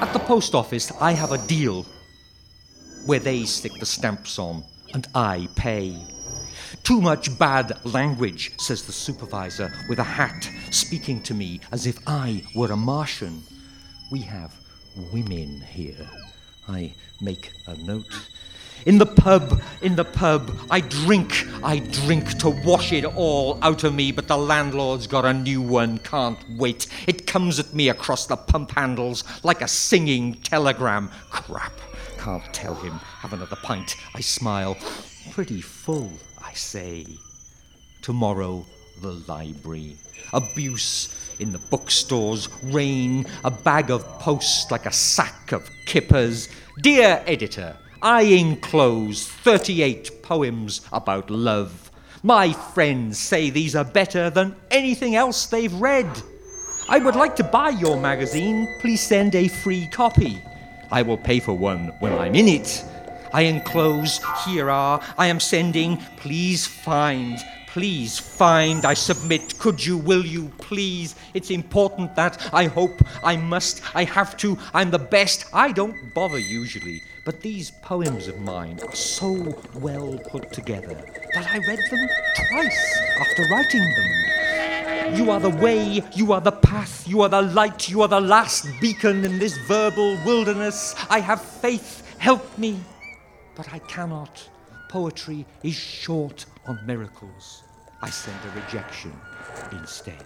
At the post office, I have a deal where they stick the stamps on and I pay. Too much bad language, says the supervisor with a hat, speaking to me as if I were a Martian. We have women here. I make a note. In the pub, I drink to wash it all out of me, but the landlord's got a new one, can't wait. It comes at me across the pump handles like a singing telegram. Crap, can't tell him. Have another pint, I smile. Pretty full, I say. Tomorrow, the library. Abuse in the bookstores, rain, a bag of posts like a sack of kippers. Dear editor, I enclose 38 poems about love. My friends say these are better than anything else they've read. I would like to buy your magazine. Please send a free copy. I will pay for one when I'm in it. I enclose, here are, I am sending, please find, I submit, could you, will you, please, it's important that, I hope, I must, I have to, I'm the best, I don't bother usually, but these poems of mine are so well put together that I read them twice after writing them. You are the way, you are the path, you are the light, you are the last beacon in this verbal wilderness. I have faith, help me. But I cannot. Poetry is short on miracles. I send a rejection instead.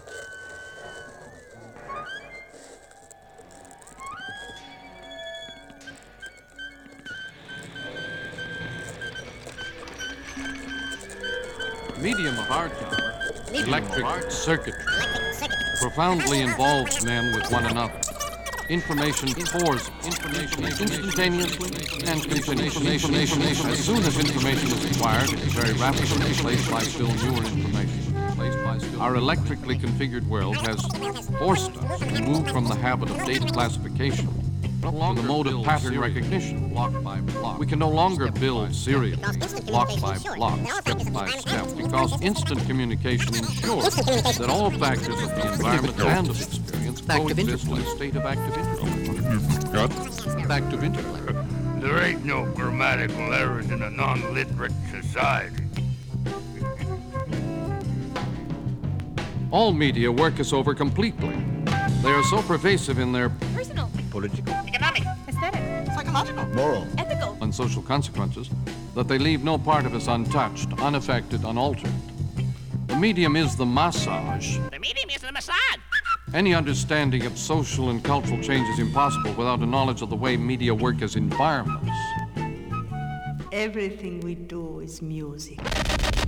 Medium of our time, electric circuitry, profoundly involves men with one another. Information pours instantaneously and continuously. As soon as information is acquired, it is very rapidly replaced by still newer information. Our electrically configured world has forced us to move from the habit of data classification to the mode of pattern recognition, block by block. We can no longer build serially, block by block, step by step, because instant communication ensures that all factors of the environment and of experience coexist in a state of active interplay. Active interplay. There ain't no grammatical errors in a non-literate society. All media work us over completely. They are so pervasive in their personal, political, economic, aesthetic, psychological, moral, ethical, and social consequences that they leave no part of us untouched, unaffected, unaltered. The medium is the massage. The medium is the massage. Any understanding of social and cultural change is impossible without a knowledge of the way media work as environments. Everything we do is music.